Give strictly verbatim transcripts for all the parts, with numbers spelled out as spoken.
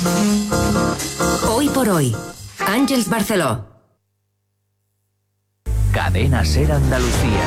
Hoy por hoy, Àngels Barceló. Cadena Ser Andalucía.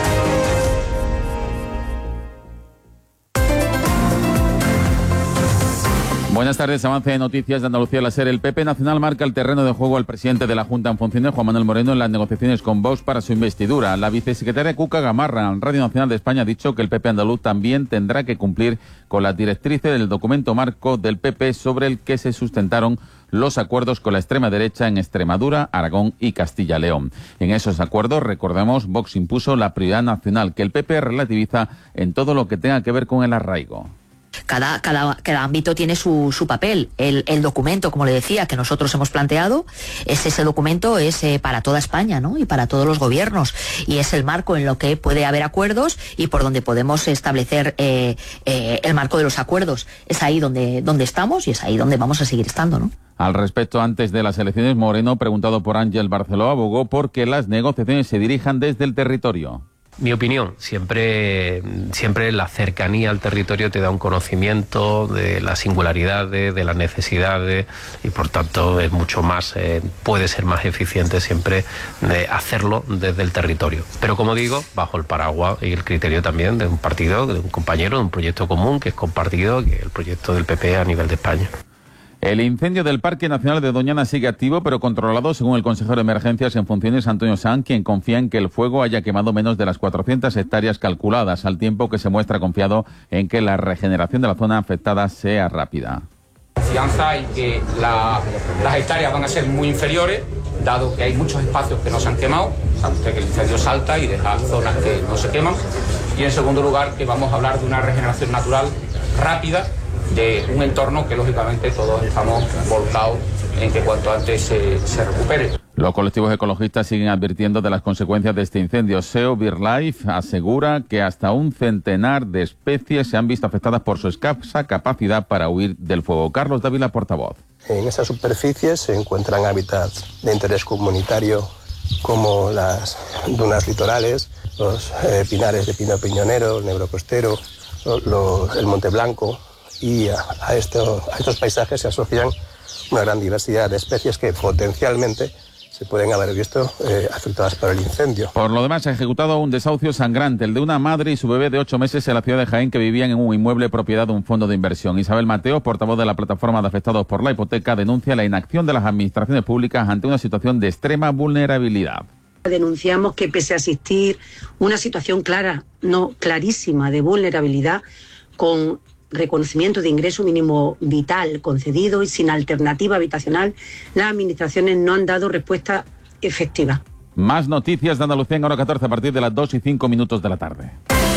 Buenas tardes, avance de noticias de Andalucía la SER. El P P Nacional marca el terreno de juego al presidente de la Junta en funciones, Juan Manuel Moreno, en las negociaciones con Vox para su investidura. La vicesecretaria Cuca Gamarra, en Radio Nacional de España, ha dicho que el P P andaluz también tendrá que cumplir con las directrices del documento marco del P P sobre el que se sustentaron los acuerdos con la extrema derecha en Extremadura, Aragón y Castilla-León. En esos acuerdos, recordemos, Vox impuso la prioridad nacional que el P P relativiza en todo lo que tenga que ver con el arraigo. Cada, cada, cada ámbito tiene su, su papel. El, el documento, como le decía, que nosotros hemos planteado, es ese documento es eh, para toda España, ¿no? Y para todos los gobiernos. Y es el marco en lo que puede haber acuerdos y por donde podemos establecer eh, eh, el marco de los acuerdos. Es ahí donde, donde estamos y es ahí donde vamos a seguir estando, ¿no? Al respecto, antes de las elecciones, Moreno, preguntado por Àngels Barceló, abogó por que las negociaciones se dirijan desde el territorio. Mi opinión, siempre, siempre la cercanía al territorio te da un conocimiento de las singularidades, de las necesidades y por tanto es mucho más, eh, puede ser más eficiente siempre eh, hacerlo desde el territorio. Pero como digo, bajo el paraguas y el criterio también de un partido, de un compañero, de un proyecto común que es compartido, que es el proyecto del P P a nivel de España. El incendio del Parque Nacional de Doñana sigue activo, pero controlado, según el consejero de Emergencias en funciones, Antonio Sanz, quien confía en que el fuego haya quemado menos de las cuatrocientas hectáreas calculadas, al tiempo que se muestra confiado en que la regeneración de la zona afectada sea rápida. Confianza y que la, las hectáreas van a ser muy inferiores, dado que hay muchos espacios que no se han quemado, sabe usted que el incendio salta y deja zonas que no se queman. Y en segundo lugar, que vamos a hablar de una regeneración natural rápida, de un entorno que lógicamente todos estamos volcados en que cuanto antes se, se recupere. Los colectivos ecologistas siguen advirtiendo de las consecuencias de este incendio. S E O BirdLife asegura que hasta un centenar de especies se han visto afectadas por su escasa capacidad para huir del fuego. Carlos Dávila, portavoz. En esas superficies se encuentran hábitats de interés comunitario como las dunas litorales, los eh, pinares de pino piñonero, el nebro costero, lo, lo, el Monte Blanco. Y a, a, esto, a estos paisajes se asocian una gran diversidad de especies que potencialmente se pueden haber visto eh, afectadas por el incendio. Por lo demás, se ha ejecutado un desahucio sangrante, el de una madre y su bebé de ocho meses en la ciudad de Jaén, que vivían en un inmueble propiedad de un fondo de inversión. Isabel Mateo, portavoz de la plataforma de afectados por la hipoteca, denuncia la inacción de las administraciones públicas ante una situación de extrema vulnerabilidad. Denunciamos que pese a existir una situación clara, no clarísima, de vulnerabilidad, con reconocimiento de ingreso mínimo vital concedido y sin alternativa habitacional, las administraciones no han dado respuesta efectiva. Más noticias de Andalucía en hora catorce a partir de las dos y cinco minutos de la tarde.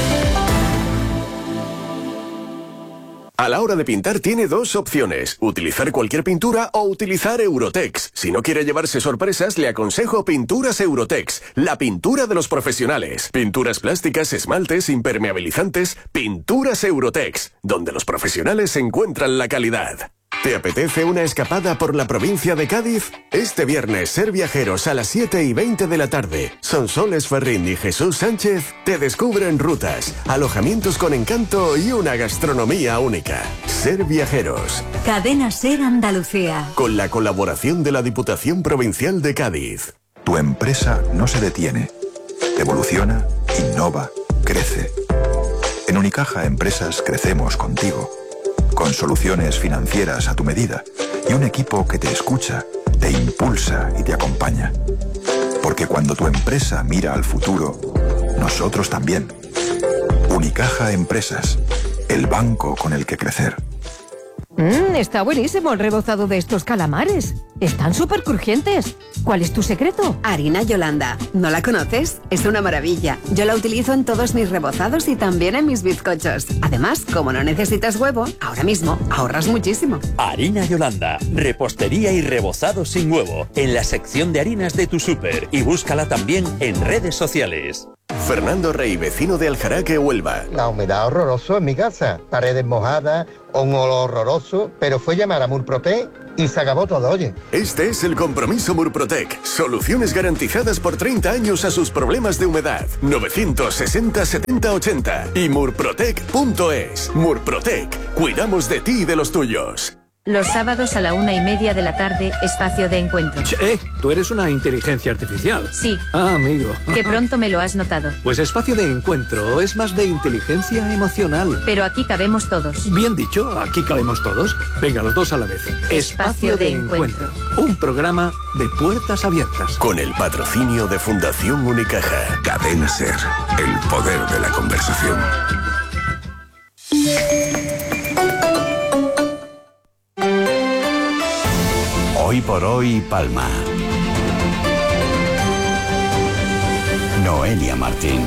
A la hora de pintar tiene dos opciones, utilizar cualquier pintura o utilizar Eurotex. Si no quiere llevarse sorpresas, le aconsejo Pinturas Eurotex, la pintura de los profesionales. Pinturas plásticas, esmaltes, impermeabilizantes, Pinturas Eurotex, donde los profesionales encuentran la calidad. ¿Te apetece una escapada por la provincia de Cádiz? Este viernes, Ser Viajeros a las siete y veinte de la tarde. Sonsoles Ferrín y Jesús Sánchez te descubren rutas, alojamientos con encanto y una gastronomía única. Ser Viajeros. Cadena Ser Andalucía. Con la colaboración de la Diputación Provincial de Cádiz. Tu empresa no se detiene. Evoluciona, innova, crece. En Unicaja Empresas crecemos contigo. Con soluciones financieras a tu medida y un equipo que te escucha, te impulsa y te acompaña. Porque cuando tu empresa mira al futuro, nosotros también. Unicaja Empresas, el banco con el que crecer. Mmm, está buenísimo el rebozado de estos calamares. Están súper crujientes. ¿Cuál es tu secreto? Harina Yolanda. ¿No la conoces? Es una maravilla. Yo la utilizo en todos mis rebozados y también en mis bizcochos. Además, como no necesitas huevo, ahora mismo ahorras muchísimo. Harina Yolanda. Repostería y rebozado sin huevo. En la sección de harinas de tu súper. Y búscala también en redes sociales. Fernando Rey, vecino de Aljaraque, Huelva. La humedad horroroso en mi casa. Paredes mojadas, un olor horroroso, pero fue llamar a Murprotec y se acabó todo, oye. Este es el compromiso Murprotec. Soluciones garantizadas por treinta años a sus problemas de humedad. novecientos sesenta setenta ochenta y murprotec punto es. Murprotec. Cuidamos de ti y de los tuyos. Los sábados a la una y media de la tarde, espacio de encuentro. Eh, tú eres una inteligencia artificial. Sí. Ah, amigo. Que pronto me lo has notado. Pues espacio de encuentro es más de inteligencia emocional. Pero aquí cabemos todos. Bien dicho, aquí cabemos todos. Venga, los dos a la vez. Espacio, espacio de, de encuentro. encuentro. Un programa de puertas abiertas. Con el patrocinio de Fundación Unicaja. Cadena Ser, el poder de la conversación. Hoy por hoy, Palma. Noelia Martín.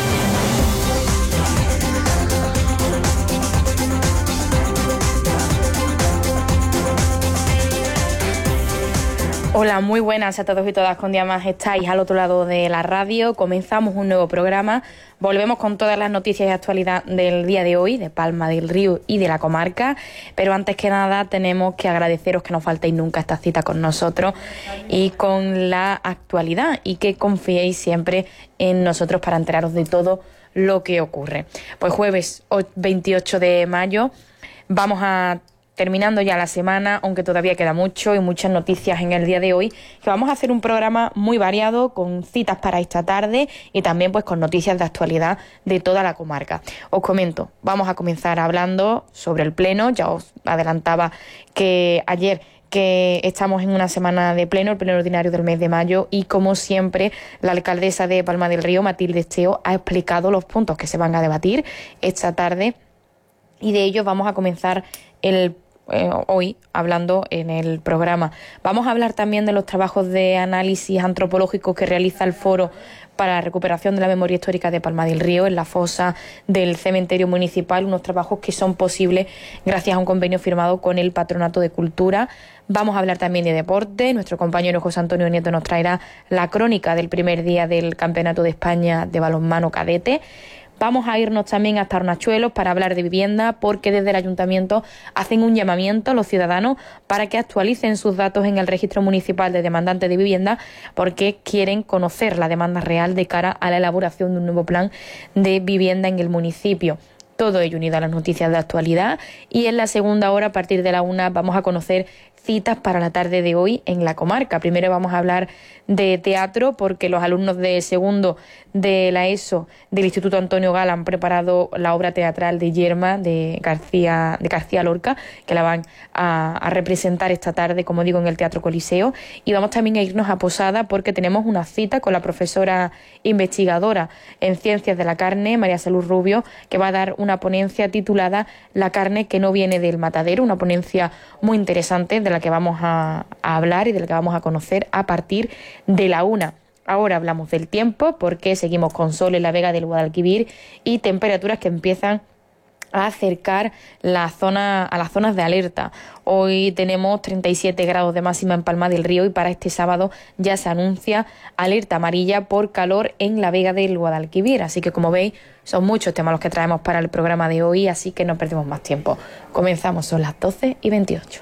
Hola, muy buenas a todos y todas. Con día más estáis al otro lado de la radio. Comenzamos un nuevo programa. Volvemos con todas las noticias y actualidad del día de hoy, de Palma del Río y de la comarca. Pero antes que nada tenemos que agradeceros que no faltéis nunca esta cita con nosotros y con la actualidad, y que confiéis siempre en nosotros para enteraros de todo lo que ocurre. Pues jueves veintiocho de mayo vamos a... terminando ya la semana, aunque todavía queda mucho y muchas noticias en el día de hoy, que vamos a hacer un programa muy variado, con citas para esta tarde y también pues con noticias de actualidad de toda la comarca. Os comento, vamos a comenzar hablando sobre el pleno. Ya os adelantaba que ayer que estamos en una semana de pleno, el pleno ordinario del mes de mayo, y como siempre la alcaldesa de Palma del Río, Matilde Esteo, ha explicado los puntos que se van a debatir esta tarde, y de ellos vamos a comenzar el Eh, hoy hablando en el programa. Vamos a hablar también de los trabajos de análisis antropológicos que realiza el Foro para la Recuperación de la Memoria Histórica de Palma del Río en la fosa del cementerio municipal, unos trabajos que son posibles gracias a un convenio firmado con el Patronato de Cultura. Vamos a hablar también de deporte. Nuestro compañero José Antonio Nieto nos traerá la crónica del primer día del Campeonato de España de balonmano cadete. Vamos a irnos también hasta Hornachuelos para hablar de vivienda, porque desde el Ayuntamiento hacen un llamamiento a los ciudadanos para que actualicen sus datos en el registro municipal de demandantes de vivienda, porque quieren conocer la demanda real de cara a la elaboración de un nuevo plan de vivienda en el municipio. Todo ello unido a las noticias de actualidad, y en la segunda hora, a partir de la una, vamos a conocer citas para la tarde de hoy en la comarca. Primero vamos a hablar de teatro, porque los alumnos de segundo de la ESO del Instituto Antonio Gala han preparado la obra teatral de Yerma de García, de García Lorca, que la van a, a representar esta tarde, como digo, en el Teatro Coliseo. Y vamos también a irnos a Posada, porque tenemos una cita con la profesora investigadora en Ciencias de la Carne, María Salud Rubio, que va a dar una ponencia titulada La carne que no viene del matadero, una ponencia muy interesante de la que vamos a, a hablar y de la que vamos a conocer a partir de la una. Ahora hablamos del tiempo, porque seguimos con sol en la Vega del Guadalquivir y temperaturas que empiezan a acercar la zona, a las zonas de alerta. Hoy tenemos treinta y siete grados de máxima en Palma del Río, y para este sábado ya se anuncia alerta amarilla por calor en la Vega del Guadalquivir. Así que, como veis, son muchos temas los que traemos para el programa de hoy, así que no perdemos más tiempo. Comenzamos, son las doce y veintiocho.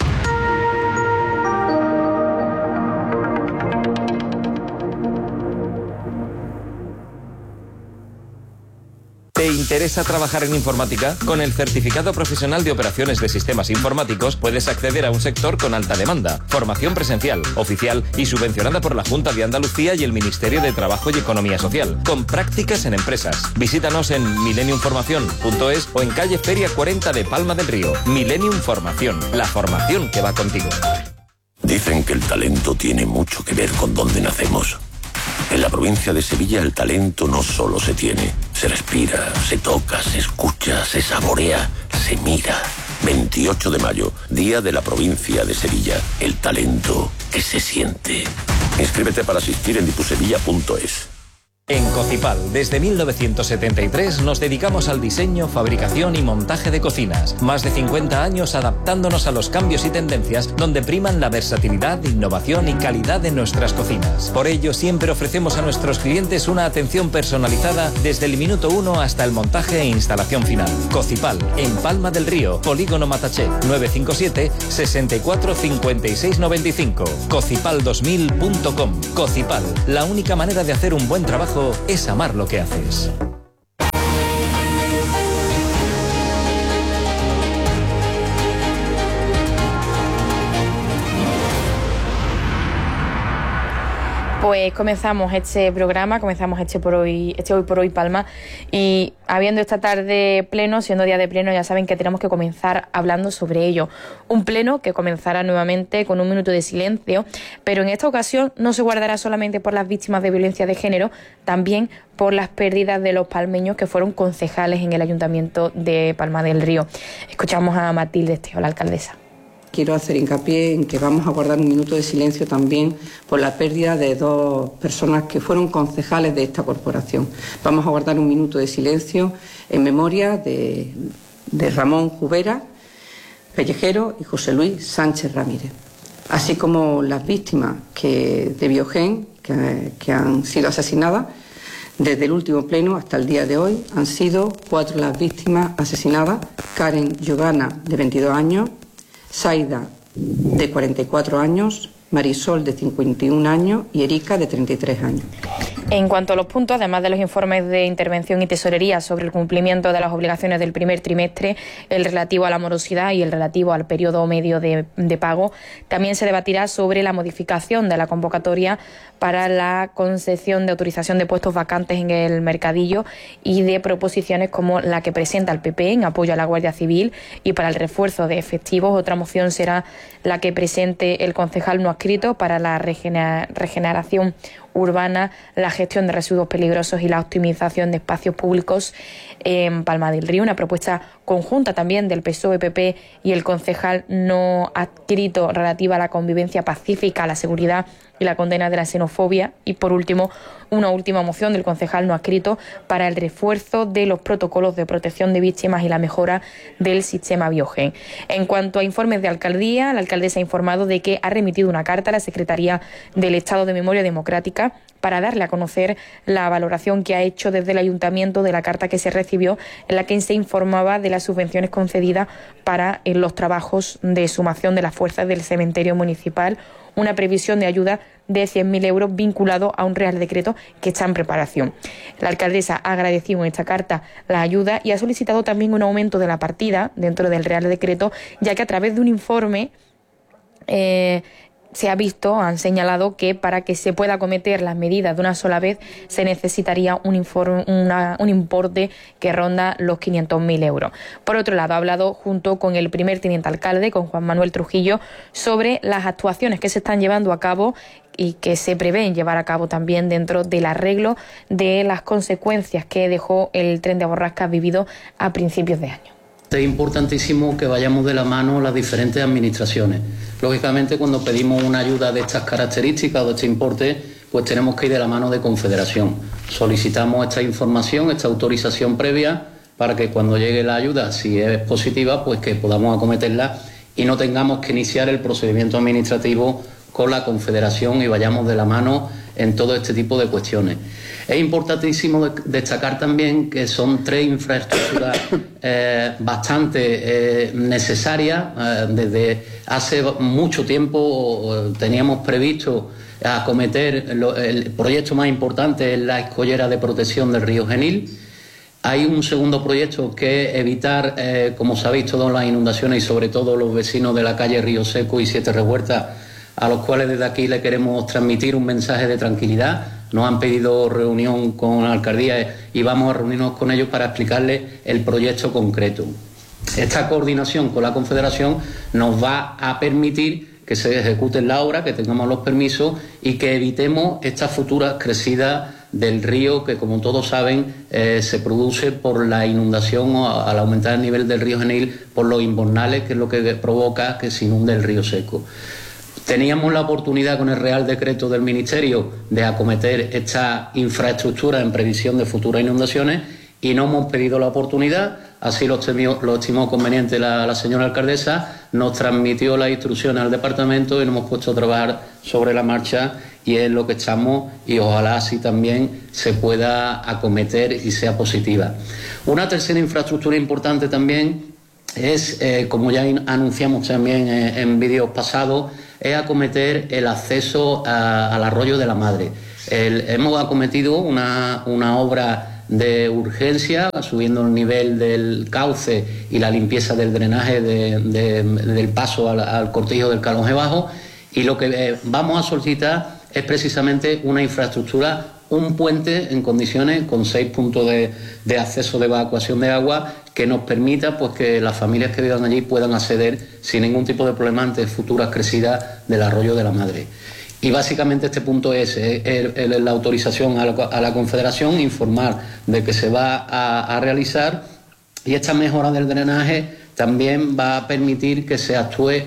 ¿Te interesa trabajar en informática? Con el Certificado Profesional de Operaciones de Sistemas Informáticos puedes acceder a un sector con alta demanda. Formación presencial, oficial y subvencionada por la Junta de Andalucía y el Ministerio de Trabajo y Economía Social, con prácticas en empresas. Visítanos en millennium formación punto es o en calle Feria cuarenta de Palma del Río. Millennium Formación, la formación que va contigo. Dicen que el talento tiene mucho que ver con dónde nacemos. En la provincia de Sevilla el talento no solo se tiene, se respira, se toca, se escucha, se saborea, se mira. veintiocho de mayo, Día de la Provincia de Sevilla. El talento que se siente. Inscríbete para asistir en dipusevilla punto es. En Cocipal, desde mil novecientos setenta y tres, nos dedicamos al diseño, fabricación y montaje de cocinas. Más de cincuenta años adaptándonos a los cambios y tendencias, donde priman la versatilidad, innovación y calidad de nuestras cocinas. Por ello, siempre ofrecemos a nuestros clientes una atención personalizada desde el minuto uno hasta el montaje e instalación final. Cocipal, en Palma del Río, Polígono Mataché, nueve cinco siete, seis cuatro, cinco seis nueve cinco. Cocipal dos mil punto com. Cocipal, la única manera de hacer un buen trabajo es amar lo que haces. Pues comenzamos este programa, comenzamos este por hoy, este Hoy por Hoy Palma, y habiendo esta tarde pleno, siendo día de pleno, ya saben que tenemos que comenzar hablando sobre ello. Un pleno que comenzará nuevamente con un minuto de silencio, pero en esta ocasión no se guardará solamente por las víctimas de violencia de género, también por las pérdidas de los palmeños que fueron concejales en el Ayuntamiento de Palma del Río. Escuchamos a Matilde Estejo, la alcaldesa. Quiero hacer hincapié en que vamos a guardar un minuto de silencio también por la pérdida de dos personas que fueron concejales de esta corporación. Vamos a guardar un minuto de silencio en memoria de, de Ramón Jubera Pellejero y José Luis Sánchez Ramírez, así como las víctimas que, de Biogen que, que han sido asesinadas. Desde el último pleno hasta el día de hoy han sido cuatro las víctimas asesinadas: Karen Giovanna, de veintidós años, Saida, de cuarenta y cuatro años, Marisol, de cincuenta y un años y Erika, de treinta y tres años. En cuanto a los puntos, además de los informes de intervención y tesorería sobre el cumplimiento de las obligaciones del primer trimestre, el relativo a la morosidad y el relativo al periodo medio de, de pago, también se debatirá sobre la modificación de la convocatoria para la concesión de autorización de puestos vacantes en el mercadillo y de proposiciones como la que presenta el P P en apoyo a la Guardia Civil y para el refuerzo de efectivos. Otra moción será la que presente el concejal no adscrito para la regener- regeneración urbana, la gestión de residuos peligrosos y la optimización de espacios públicos en Palma del Río. Una propuesta conjunta también del P S O E, P P y el concejal no adscrito relativa a la convivencia pacífica, la seguridad y la condena de la xenofobia. Y por último, una última moción del concejal no adscrito para el refuerzo de los protocolos de protección de víctimas y la mejora del sistema Biogen. En cuanto a informes de alcaldía, la alcaldesa ha informado de que ha remitido una carta a la Secretaría del Estado de Memoria Democrática para darle a conocer la valoración que ha hecho desde el Ayuntamiento de la carta que se recibió, en la que se informaba de las subvenciones concedidas para eh, los trabajos de sumación de las fuerzas del cementerio municipal, una previsión de ayuda de cien mil euros vinculado a un Real Decreto que está en preparación. La alcaldesa ha agradecido en esta carta la ayuda y ha solicitado también un aumento de la partida dentro del Real Decreto, ya que a través de un informe eh, se ha visto, han señalado que para que se pueda acometer las medidas de una sola vez se necesitaría un, informe, una, un importe que ronda los quinientos mil euros. Por otro lado, ha hablado junto con el primer teniente alcalde, con Juan Manuel Trujillo, sobre las actuaciones que se están llevando a cabo y que se prevén llevar a cabo también dentro del arreglo de las consecuencias que dejó el tren de Borrascas vivido a principios de año. Es importantísimo que vayamos de la mano las diferentes administraciones. Lógicamente, cuando pedimos una ayuda de estas características o de este importe, pues tenemos que ir de la mano de Confederación. Solicitamos esta información, esta autorización previa, para que cuando llegue la ayuda, si es positiva, pues que podamos acometerla y no tengamos que iniciar el procedimiento administrativo con la Confederación y vayamos de la mano en todo este tipo de cuestiones. Es importantísimo destacar también que son tres infraestructuras eh, bastante eh, necesarias. Eh, desde hace mucho tiempo eh, teníamos previsto acometer lo, el proyecto más importante es la escollera de protección del río Genil. Hay un segundo proyecto que es evitar, eh, como sabéis, todas las inundaciones y sobre todo los vecinos de la calle Río Seco y Siete Revueltas, a los cuales desde aquí le queremos transmitir un mensaje de tranquilidad. Nos han pedido reunión con la alcaldía y vamos a reunirnos con ellos para explicarles el proyecto concreto. Esta coordinación con la Confederación nos va a permitir que se ejecuten la obra, que tengamos los permisos y que evitemos estas futuras crecidas del río que, como todos saben, eh, se produce por la inundación o al aumentar el nivel del río Genil por los invernales, que es lo que provoca que se inunde el río Seco. Teníamos la oportunidad con el Real Decreto del Ministerio de acometer esta infraestructura en previsión de futuras inundaciones y no hemos pedido la oportunidad, así lo estimó, lo estimó conveniente la, la señora alcaldesa, nos transmitió las instrucciones al departamento y nos hemos puesto a trabajar sobre la marcha y es lo que estamos y ojalá así también se pueda acometer y sea positiva. Una tercera infraestructura importante también es, eh, como ya anunciamos también eh, en vídeos pasados, es acometer el acceso a, al arroyo de la Madre. El, hemos acometido una, una obra de urgencia, subiendo el nivel del cauce y la limpieza del drenaje de, de, del paso al, al cortijo del Calonge Bajo, y lo que eh, vamos a solicitar es precisamente una infraestructura, un puente en condiciones con seis puntos de, de acceso de evacuación de agua que nos permita pues que las familias que vivan allí puedan acceder sin ningún tipo de problema ante futuras crecidas del arroyo de la Madre. Y básicamente este punto es eh, el, el, la autorización a la, a la Confederación, informar de que se va a, a realizar, y esta mejora del drenaje también va a permitir que se actúe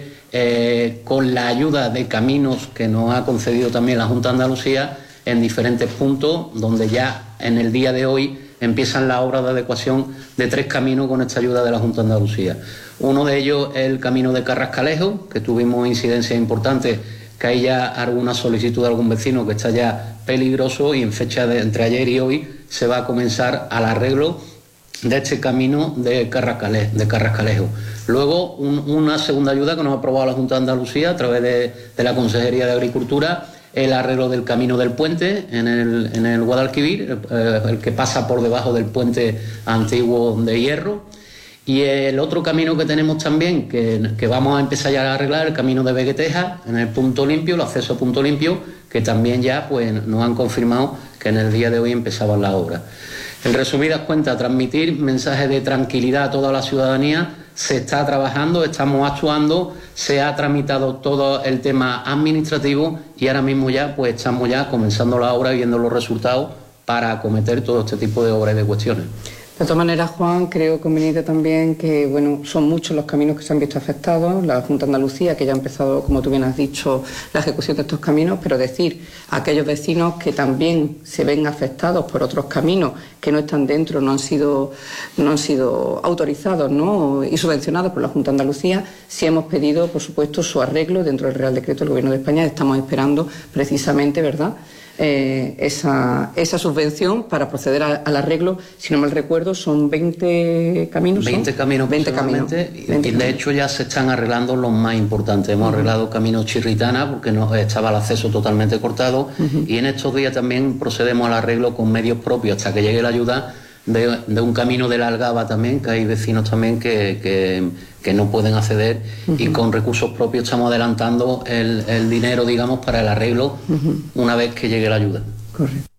eh, con la ayuda de caminos que nos ha concedido también la Junta de Andalucía en diferentes puntos, donde ya en el día de hoy empiezan las obras de adecuación de tres caminos con esta ayuda de la Junta de Andalucía. Uno de ellos es el camino de Carrascalejo, que tuvimos incidencias importantes, que hay ya alguna solicitud de algún vecino que está ya peligroso, y en fecha de entre ayer y hoy se va a comenzar al arreglo de este camino de, Carrascale, de Carrascalejo. Luego un, una segunda ayuda que nos ha aprobado la Junta de Andalucía a través de, de la Consejería de Agricultura, el arreglo del camino del puente en el, en el Guadalquivir, eh, el que pasa por debajo del puente antiguo de hierro. Y el otro camino que tenemos también, que, que vamos a empezar ya a arreglar, el camino de Vegueteja, en el Punto Limpio, el acceso a Punto Limpio, que también ya pues, nos han confirmado que en el día de hoy empezaban las obras. En resumidas cuentas, transmitir mensajes de tranquilidad a toda la ciudadanía. Se está trabajando, estamos actuando, se ha tramitado todo el tema administrativo y ahora mismo ya pues estamos ya comenzando la obra y viendo los resultados para acometer todo este tipo de obras y de cuestiones. De todas maneras, Juan, creo conveniente también que bueno, son muchos los caminos que se han visto afectados. La Junta de Andalucía, que ya ha empezado, como tú bien has dicho, la ejecución de estos caminos, pero decir a aquellos vecinos que también se ven afectados por otros caminos que no están dentro, no han sido, no han sido autorizados, ¿no?, y subvencionados por la Junta de Andalucía, sí hemos pedido, por supuesto, su arreglo dentro del Real Decreto del Gobierno de España. Estamos esperando precisamente, ¿verdad?, Eh, esa, esa subvención para proceder a, al arreglo. Si no mal recuerdo, son veinte caminos. veinte caminos, veinte caminos. veinte y de hecho ya se están arreglando los más importantes. Hemos uh-huh. arreglado camino Chirritana porque no estaba el acceso totalmente cortado, uh-huh. y en estos días también procedemos al arreglo con medios propios hasta que llegue la ayuda de, de un camino de la Algaba también, que hay vecinos también que, que, que no pueden acceder, uh-huh. y con recursos propios estamos adelantando el, el dinero, digamos, para el arreglo uh-huh. una vez que llegue la ayuda. Correcto.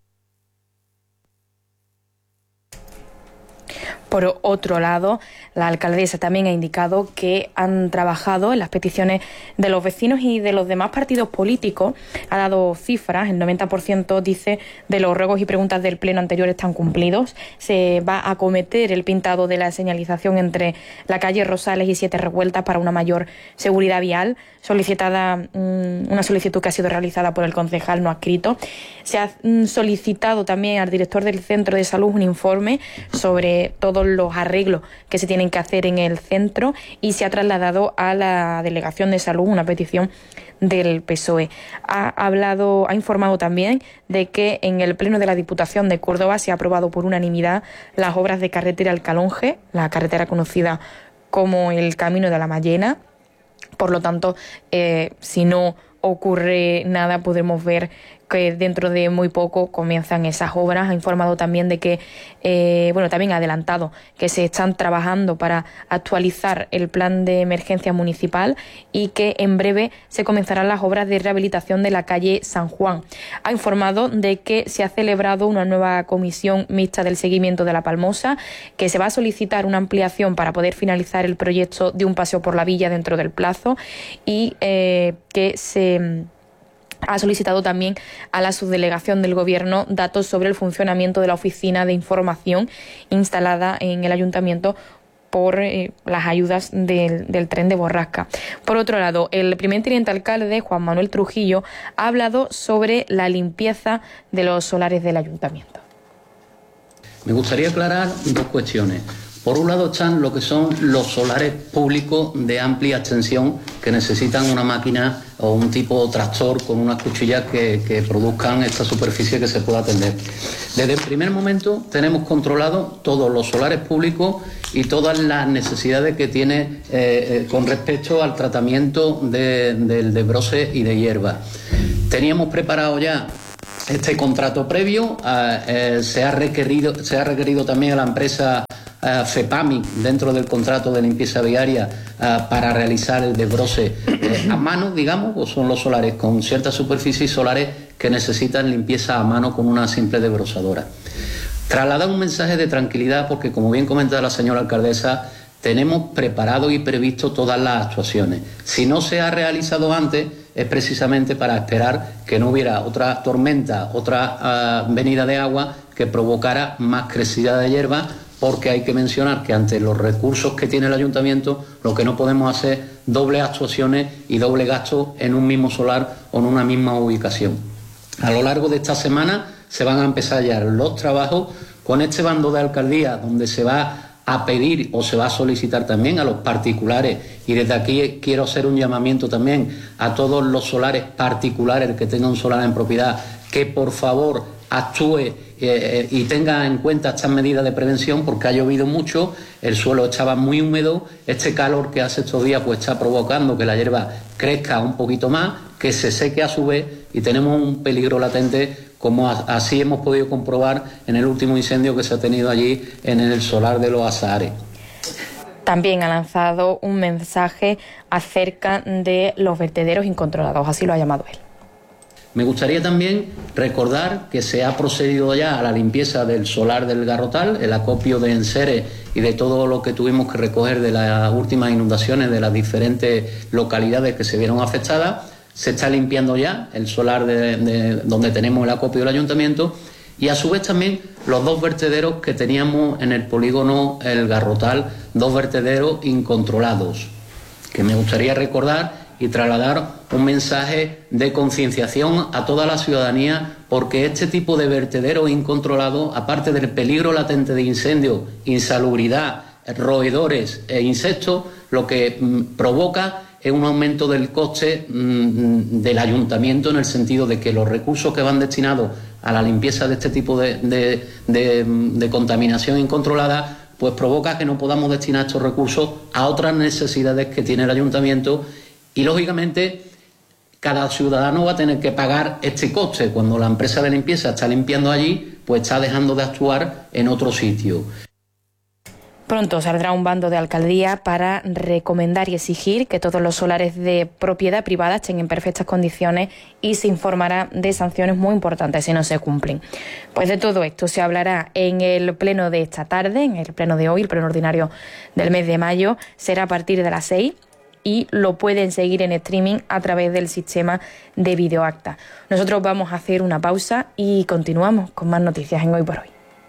Por otro lado, la alcaldesa también ha indicado que han trabajado en las peticiones de los vecinos y de los demás partidos políticos. Ha dado cifras, el noventa por ciento dice de los ruegos y preguntas del pleno anterior están cumplidos. Se va a acometer el pintado de la señalización entre la calle Rosales y Siete Revueltas para una mayor seguridad vial, solicitada una solicitud que ha sido realizada por el concejal no adscrito. Se ha solicitado también al director del centro de salud un informe sobre todo los arreglos que se tienen que hacer en el centro, y se ha trasladado a la Delegación de Salud una petición del P S O E. Ha hablado, ha informado también de que en el Pleno de la Diputación de Córdoba se ha aprobado por unanimidad las obras de carretera al Calonge, la carretera conocida como el Camino de la Mallena. Por lo tanto, eh, si no ocurre nada, podremos ver que dentro de muy poco comienzan esas obras. Ha informado también de que, eh, bueno, también ha adelantado que se están trabajando para actualizar el plan de emergencia municipal y que en breve se comenzarán las obras de rehabilitación de la calle San Juan. Ha informado de que se ha celebrado una nueva comisión mixta del seguimiento de la Palmosa, que se va a solicitar una ampliación para poder finalizar el proyecto de un paseo por la villa dentro del plazo, y eh, que se ha solicitado también a la subdelegación del Gobierno datos sobre el funcionamiento de la oficina de información instalada en el Ayuntamiento por eh, las ayudas del, del tren de Borrasca. Por otro lado, el primer teniente alcalde, Juan Manuel Trujillo, ha hablado sobre la limpieza de los solares del Ayuntamiento. Me gustaría aclarar dos cuestiones. Por un lado están lo que son los solares públicos de amplia extensión que necesitan una máquina o un tipo de tractor con unas cuchillas que, que produzcan esta superficie que se pueda atender. Desde el primer momento tenemos controlado todos los solares públicos y todas las necesidades que tiene eh, eh, con respecto al tratamiento de, del de broce y de hierba. Teníamos preparado ya este contrato previo, eh, eh, se ha requerido, se ha requerido también a la empresa Uh, FEPAMI dentro del contrato de limpieza viaria uh, para realizar el desbroce uh, a mano, digamos, pues son los solares con cierta superficie y solares que necesitan limpieza a mano con una simple desbrosadora. Trasladar un mensaje de tranquilidad porque, como bien comenta la señora alcaldesa, tenemos preparado y previsto todas las actuaciones. Si no se ha realizado antes, es precisamente para esperar que no hubiera otra tormenta, otra uh, venida de agua que provocara más crecida de hierba, porque hay que mencionar que ante los recursos que tiene el ayuntamiento, lo que no podemos hacer es dobles actuaciones y doble gasto en un mismo solar o en una misma ubicación. A lo largo de esta semana se van a empezar ya los trabajos con este bando de alcaldía, donde se va a pedir o se va a solicitar también a los particulares, y desde aquí quiero hacer un llamamiento también a todos los solares particulares que tengan un solar en propiedad, que por favor actúe eh, y tenga en cuenta estas medidas de prevención, porque ha llovido mucho, el suelo estaba muy húmedo, este calor que hace estos días pues está provocando que la hierba crezca un poquito más, que se seque a su vez, y tenemos un peligro latente, como así hemos podido comprobar en el último incendio que se ha tenido allí en el solar de los Azahares. También ha lanzado un mensaje acerca de los vertederos incontrolados, así lo ha llamado él. Me gustaría también recordar que se ha procedido ya a la limpieza del solar del Garrotal, el acopio de enseres y de todo lo que tuvimos que recoger de las últimas inundaciones de las diferentes localidades que se vieron afectadas. Se está limpiando ya el solar de, de donde tenemos el acopio del ayuntamiento, y a su vez también los dos vertederos que teníamos en el polígono El Garrotal, dos vertederos incontrolados, que me gustaría recordar y trasladar un mensaje de concienciación a toda la ciudadanía, porque este tipo de vertederos incontrolados, aparte del peligro latente de incendio, insalubridad, roedores e insectos, lo que mm, provoca es un aumento del coste mmm, del ayuntamiento, en el sentido de que los recursos que van destinados a la limpieza de este tipo de, de, de, de contaminación incontrolada, pues provoca que no podamos destinar estos recursos a otras necesidades que tiene el ayuntamiento, y lógicamente cada ciudadano va a tener que pagar este coste. Cuando la empresa de limpieza está limpiando allí, pues está dejando de actuar en otro sitio. Pronto saldrá un bando de alcaldía para recomendar y exigir que todos los solares de propiedad privada estén en perfectas condiciones, y se informará de sanciones muy importantes si no se cumplen. Pues de todo esto se hablará en el pleno de esta tarde, en el pleno de hoy, el pleno ordinario del mes de mayo. Será a partir de las seis y lo pueden seguir en streaming a través del sistema de videoacta. Nosotros vamos a hacer una pausa y continuamos con más noticias en Hoy por Hoy.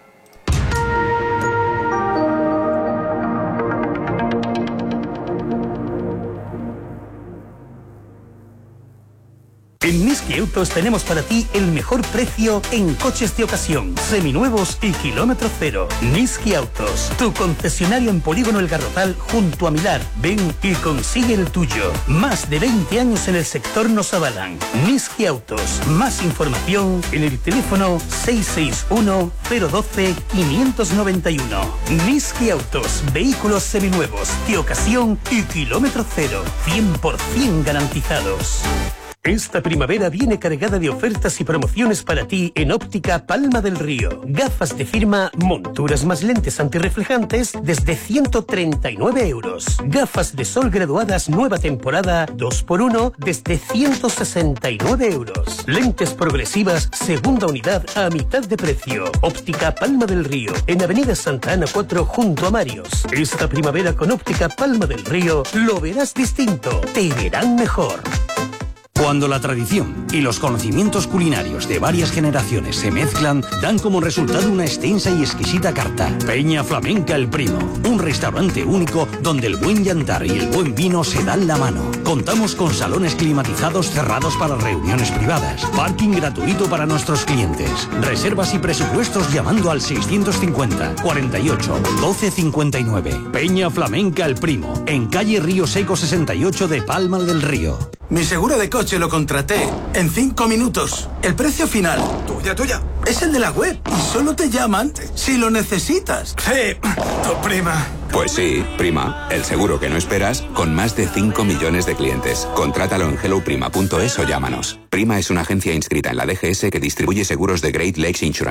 En Niski Autos tenemos para ti el mejor precio en coches de ocasión, seminuevos y kilómetro cero. Niski Autos, tu concesionario en Polígono El Garrotal junto a Milar. Ven y consigue el tuyo. Más de veinte años en el sector nos avalan. Niski Autos. Más información en el teléfono seis seis uno, cero uno dos, cinco nueve uno. Niski Autos. Vehículos seminuevos, de ocasión y kilómetro cero. cien por ciento garantizados. Esta primavera viene cargada de ofertas y promociones para ti en Óptica Palma del Río. Gafas de firma, monturas más lentes antirreflejantes desde ciento treinta y nueve euros. Gafas de sol graduadas nueva temporada dos por uno desde ciento sesenta y nueve euros. Lentes progresivas segunda unidad a mitad de precio. Óptica Palma del Río, en Avenida Santa Ana cuatro junto a Marios. Esta primavera con Óptica Palma del Río lo verás distinto. Te verán mejor. Cuando la tradición y los conocimientos culinarios de varias generaciones se mezclan, dan como resultado una extensa y exquisita carta. Peña Flamenca El Primo, un restaurante único donde el buen yantar y el buen vino se dan la mano. Contamos con salones climatizados cerrados para reuniones privadas, parking gratuito para nuestros clientes. Reservas y presupuestos llamando al seiscientos cincuenta, cuarenta y ocho, doce cincuenta y nueve. Peña Flamenca El Primo, en calle Río Seco sesenta y ocho de Palma del Río. Mi seguro de coche lo contraté en cinco minutos. El precio final, tuya, tuya, es el de la web y solo te llaman si lo necesitas. Sí, tu prima. Pues sí, Prima, el seguro que no esperas, con más de cinco millones de clientes. Contrátalo en hello prima punto es o llámanos. Prima es una agencia inscrita en la D G S que distribuye seguros de Great Lakes Insurance.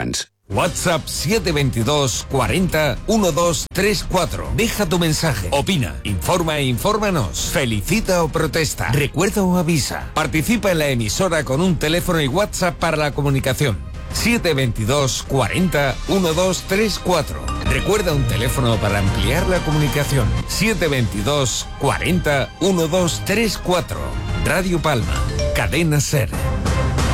WhatsApp siete veintidós cuarenta doce treinta y cuatro. Deja tu mensaje. Opina, informa e infórmanos. Felicita o protesta. Recuerda o avisa. Participa en la emisora con un teléfono y WhatsApp para la comunicación. siete veintidós cuarenta doce treinta y cuatro. Recuerda un teléfono para ampliar la comunicación. siete veintidós cuarenta doce treinta y cuatro. Radio Palma. Cadena SER.